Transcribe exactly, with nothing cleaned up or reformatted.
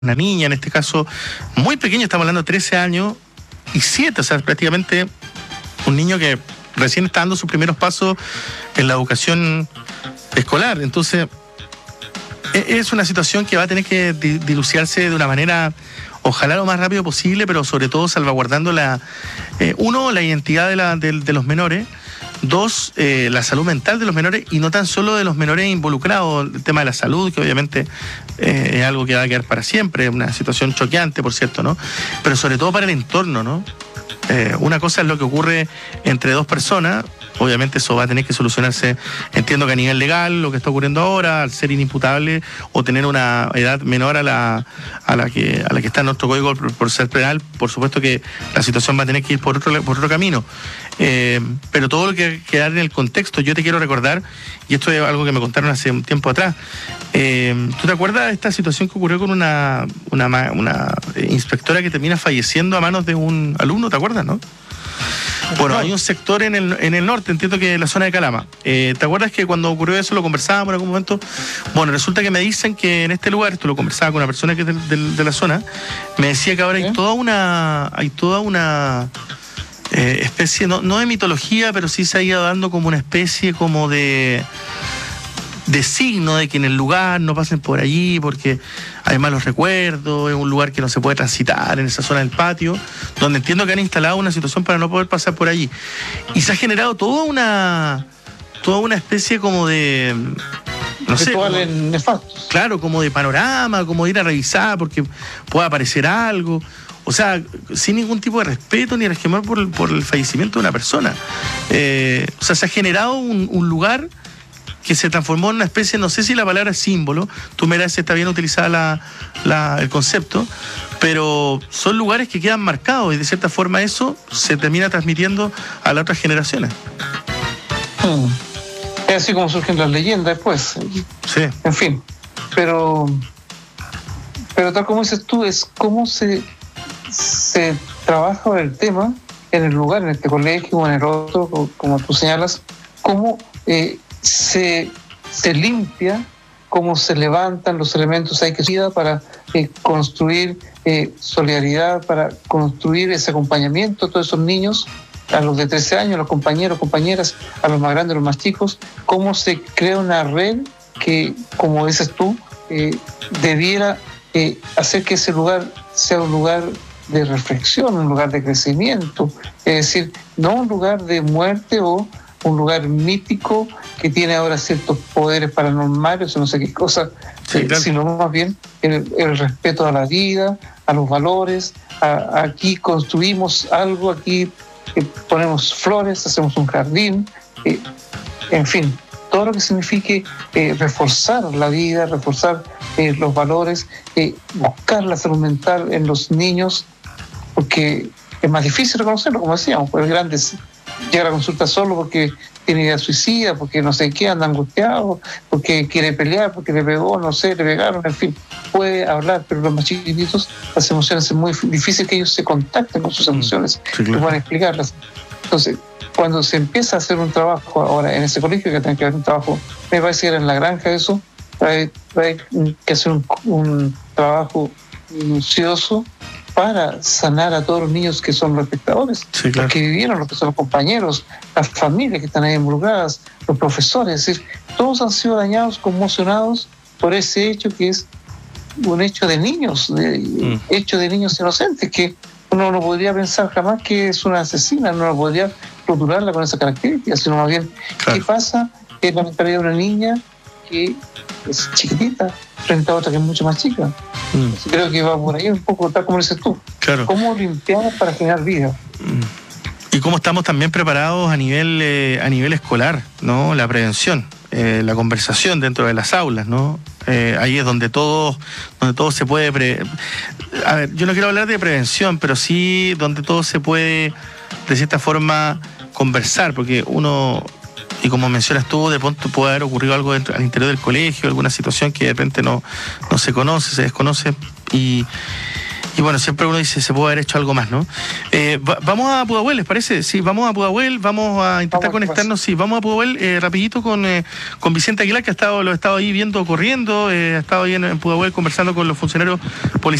una niña, en este caso, muy pequeña, estamos hablando de trece años y siete, o sea, prácticamente un niño que recién está dando sus primeros pasos en la educación escolar. Entonces, es una situación que va a tener que dilucidarse de una manera, ojalá lo más rápido posible, pero sobre todo salvaguardando la, eh, uno, la identidad de, la, de, de los menores. Dos, eh, la salud mental de los menores y no tan solo de los menores involucrados, el tema de la salud, que obviamente eh, es algo que va a quedar para siempre, una situación choqueante, por cierto, ¿no? Pero sobre todo para el entorno, ¿no? Eh, una cosa es lo que ocurre entre dos personas, obviamente eso va a tener que solucionarse, entiendo que a nivel legal, lo que está ocurriendo ahora, al ser inimputable o tener una edad menor a la, a la, que, a la que está en nuestro código por, por ser penal, por supuesto que la situación va a tener que ir por otro, por otro camino. Eh, pero todo lo que quedar en el contexto, yo te quiero recordar, y esto es algo que me contaron hace un tiempo atrás, eh, ¿tú te acuerdas de esta situación que ocurrió con una, una, una inspectora que termina falleciendo a manos de un alumno? ¿Te acuerdas, no? Bueno, hay un sector en el, en el norte, entiendo que en la zona de Calama. Eh, ¿Te acuerdas que cuando ocurrió eso lo conversábamos en algún momento? Bueno, resulta que me dicen que en este lugar, esto lo conversaba con una persona que es de, de, de la zona, me decía que ahora hay toda una, hay toda una eh, especie, no, no de mitología, pero sí se ha ido dando como una especie como de... de signo de que en el lugar no pasen por allí porque hay malos recuerdos, es un lugar que no se puede transitar en esa zona del patio, donde entiendo que han instalado una situación para no poder pasar por allí. Y se ha generado toda una toda una especie como de... no sé, como, nefastos. Claro, como de panorama, como de ir a revisar porque pueda aparecer algo. O sea, sin ningún tipo de respeto ni resquemor por, por el fallecimiento de una persona. Eh, o sea, se ha generado un, un lugar que se transformó en una especie, no sé si la palabra es símbolo, tú me dirás si está bien utilizada la, la, el concepto, pero son lugares que quedan marcados y de cierta forma eso se termina transmitiendo a las otras generaciones. Hmm. Es así como surgen las leyendas después. Sí. En fin, pero, pero tal como dices tú, es cómo se, se trabaja el tema en el lugar, en este colegio o en el otro, como tú señalas, cómo... Eh, Se, se limpia, cómo se levantan los elementos hay que usar para eh, construir eh, solidaridad, para construir ese acompañamiento a todos esos niños, a los de trece años, a los compañeros, compañeras, a los más grandes, a los más chicos, cómo se crea una red que, como dices tú, eh, debiera eh, hacer que ese lugar sea un lugar de reflexión, un lugar de crecimiento, es decir, no un lugar de muerte o un lugar mítico que tiene ahora ciertos poderes paranormales o no sé qué cosa, sí, eh, claro. Sino más bien el, el respeto a la vida, a los valores. A, aquí construimos algo, aquí eh, ponemos flores, hacemos un jardín, eh, en fin, todo lo que signifique eh, reforzar la vida, reforzar eh, los valores, eh, buscar la salud mental en los niños, porque es más difícil reconocerlo, como decíamos, pues grandes llega a la consulta solo porque tiene idea suicida, porque no sé qué, anda angustiado, porque quiere pelear, porque le pegó, no sé, le pegaron, en fin, puede hablar, pero los más chiquititos, las emociones es muy difícil que ellos se contacten con sus emociones, sí, claro. Y puedan explicarlas. Entonces, cuando se empieza a hacer un trabajo ahora en ese colegio, que tiene que haber un trabajo, me parece que era en la granja eso, hay, hay que hacer un, un trabajo minucioso para sanar a todos los niños que son los espectadores, sí, claro. Los que vivieron, los que son los compañeros, las familias que están ahí involucradas, los profesores, es decir, todos han sido dañados, conmocionados por ese hecho que es un hecho de niños, de, mm. hecho de niños inocentes, que uno no podría pensar jamás que es una asesina, no podría rotularla con esa característica, sino más bien, claro. ¿Qué pasa en la mentalidad de una niña que es chiquitita frente a otra que es mucho más chica? Mm. Creo que va por ahí un poco tal como dices tú. Claro. ¿Cómo limpiamos para generar vida? Mm. Y cómo estamos también preparados a nivel eh, a nivel escolar, ¿no? La prevención, eh, la conversación dentro de las aulas, ¿no? Eh, ahí es donde todo, donde todo se puede... Pre... A ver, yo no quiero hablar de prevención, pero sí donde todo se puede, de cierta forma, conversar, porque uno... Y como mencionas tú, de pronto puede haber ocurrido algo dentro, al interior del colegio, alguna situación que de repente no, no se conoce, se desconoce. Y, Y bueno, siempre uno dice, se puede haber hecho algo más, ¿no? Eh, va, vamos a Pudahuel, ¿les parece? Sí, vamos a Pudahuel, vamos a intentar vamos, conectarnos, sí, vamos a Pudahuel eh, rapidito con, eh, con Vicente Aguilar, que ha estado, lo ha estado ahí viendo corriendo, eh, ha estado ahí en, en Pudahuel conversando con los funcionarios policiales.